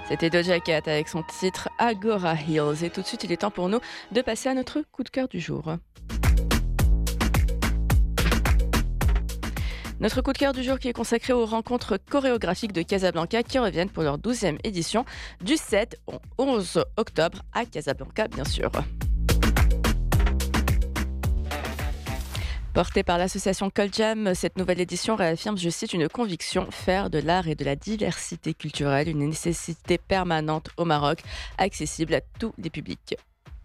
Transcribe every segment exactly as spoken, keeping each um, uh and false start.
C'était Doja Cat avec son titre Agora Hills. Et tout de suite, il est temps pour nous de passer à notre coup de cœur du jour. Notre coup de cœur du jour qui est consacré aux rencontres chorégraphiques de Casablanca qui reviennent pour leur douzième édition du sept au onze octobre à Casablanca, bien sûr. Portée par l'association Coljam, cette nouvelle édition réaffirme, je cite, une conviction, faire de l'art et de la diversité culturelle une nécessité permanente au Maroc, accessible à tous les publics.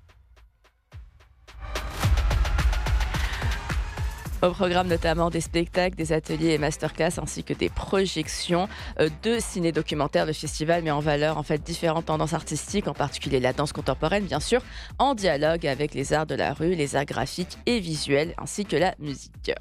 Au programme notamment des spectacles, des ateliers et masterclass ainsi que des projections euh, de ciné-documentaires. Le festival met en valeur en fait différentes tendances artistiques, en particulier la danse contemporaine bien sûr, en dialogue avec les arts de la rue, les arts graphiques et visuels ainsi que la musique.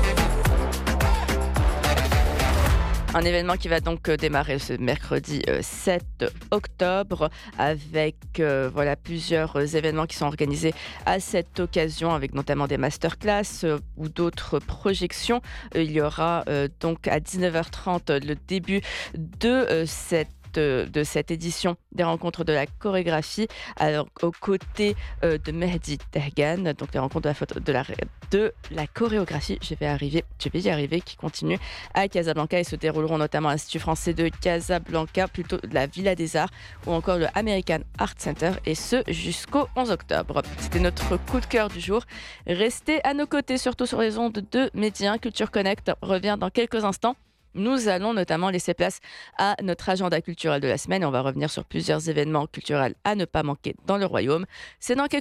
Un événement qui va donc démarrer ce mercredi sept octobre avec euh, voilà, plusieurs événements qui sont organisés à cette occasion avec notamment des masterclass euh, ou d'autres projections. Euh, il y aura euh, donc à dix-neuf heures trente le début de euh, cette De, de cette édition des rencontres de la chorégraphie alors, aux côtés euh, de Mehdi Tehgan, donc les rencontres de la, photo, de, la, de la chorégraphie, je vais, arriver, je vais y arriver, qui continuent à Casablanca et se dérouleront notamment à l'Institut français de Casablanca, plutôt de la Villa des Arts ou encore le American Art Center, et ce jusqu'au onze octobre. C'était notre coup de cœur du jour. Restez à nos côtés, surtout sur les ondes de Média. Culture Connect revient dans quelques instants. Nous allons notamment laisser place à notre agenda culturel de la semaine. On va revenir sur plusieurs événements culturels à ne pas manquer dans le royaume. C'est dans quelques